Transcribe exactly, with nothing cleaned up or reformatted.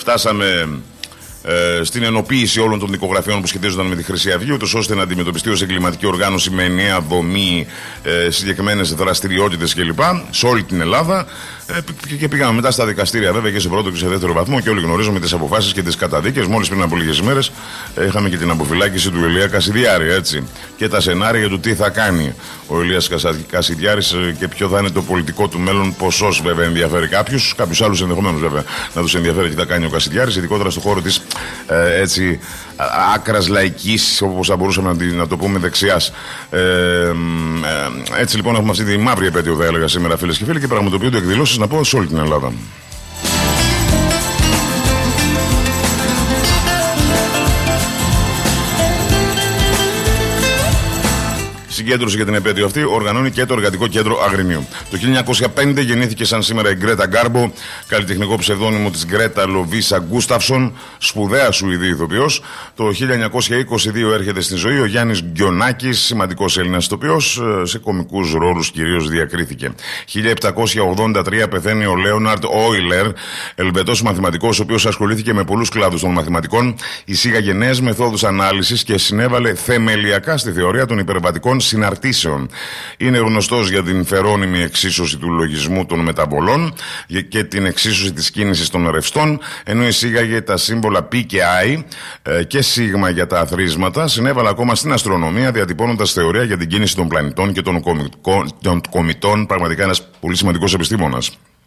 φτάσαμε ε, στην ενοποίηση όλων των δικογραφιών που σχετίζονταν με τη Χρυσή Αυγή, ούτως ώστε να αντιμετωπιστεί ως εγκληματική οργάνωση με ενιαία δομή, ε, συγκεκριμένες δραστηριότητες κλπ. Σε όλη την Ελλάδα. Ε, και πήγαμε μετά στα δικαστήρια, βέβαια, και σε πρώτο και σε δεύτερο βαθμό, και όλοι γνωρίζουμε τις αποφάσεις και τις καταδίκες. Μόλις πριν από λίγες ημέρες ε, είχαμε και την αποφυλάκηση του Ηλία Κασιδιάρη, έτσι. Και τα σενάρια για το τι θα κάνει ο Ηλίας Κασιδιάρης ε, και ποιο θα είναι το πολιτικό του μέλλον. Ποσός, βέβαια, ενδιαφέρει κάποιους, κάποιους άλλους ενδεχομένως, βέβαια, να τους ενδιαφέρει τι θα κάνει ο Κασιδιάρης, ειδικότερα στον χώρο της ε, έτσι, άκρας λαϊκής, όπως θα μπορούσαμε να, να το πούμε, δεξιάς. Ε, ε, έτσι λοιπόν έχουμε αυτή τη μαύρη επέτειο, θα έλεγα, σήμερα, φίλες και φίλοι, και πραγματοποιούνται εκδηλώσεις, να πω, σε όλη την Ελλάδα. Συγκέντρωση για την επέτειο αυτή οργανώνει και το Εργατικό Κέντρο Αγρινίου. Το χίλια εννιακόσια πέντε γεννήθηκε σαν σήμερα η Γκρέτα Γκάρμπο, καλλιτεχνικό ψευδόνυμο της Γκρέτα Λοβίσα Γκούσταυσον, σπουδαία Σουηδή ηθοποιός. Το χίλια εννιακόσια είκοσι δύο έρχεται στη ζωή ο Γιάννης Γκιονάκης, σημαντικός Έλληνας ηθοποιός, σε κωμικούς ρόλους κυρίως διακρίθηκε. χίλια επτακόσια ογδόντα τρία πεθαίνει ο Λέοναρντ Όιλερ, ελβετός μαθηματικός, ο οποίος ασχολήθηκε με πολλούς κλάδους των μαθηματικών, εισήγαγε νέες μεθόδους ανάλυσης και συνέβαλε θεμελιακά στη θεωρία των υπερβατικών συναρτήσεων. Είναι γνωστός για την φερόνιμη εξίσωση του λογισμού των μεταβολών και την εξίσωση της κίνησης των ρευστών, ενώ εισήγαγε τα σύμβολα πι και άι και σίγμα για τα αθροίσματα. Συνέβαλε ακόμα στην αστρονομία, διατυπώνοντας θεωρία για την κίνηση των πλανητών και των κομιτών. Πραγματικά ένας πολύ σημαντικός επιστήμονας.